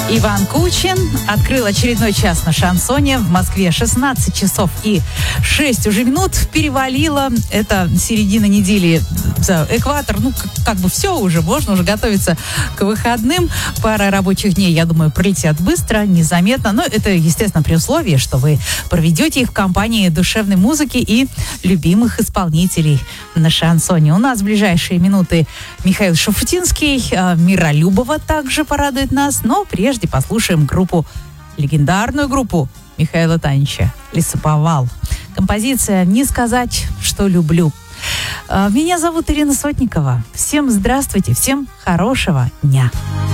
Иван Кучин открыл очередной час на шансоне. В Москве 16 часов и 6 уже минут. Перевалило. Это середина недели за экватор. Ну, как бы все уже. Можно уже готовиться к выходным. Пара рабочих дней, я думаю, пролетят быстро, незаметно. Но это, естественно, при условии, что вы проведете их в компании душевной музыки и любимых исполнителей на шансоне. У нас в ближайшие минуты Михаил Шуфутинский, Миролюбова также порадует нас. Но прежде послушаем легендарную группу Михаила Танича «Лесоповал». Композиция «Не сказать, что люблю». Меня зовут Ирина Сотникова. Всем здравствуйте, всем хорошего дня.